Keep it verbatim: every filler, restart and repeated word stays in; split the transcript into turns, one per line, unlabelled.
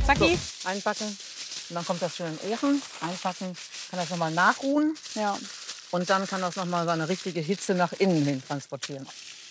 Zacki.
So, einpacken. Und dann kommt das schön in den Ofen. Einpacken. Kann das nochmal nachruhen.
Ja.
Und dann kann das nochmal seine richtige Hitze nach innen hin transportieren.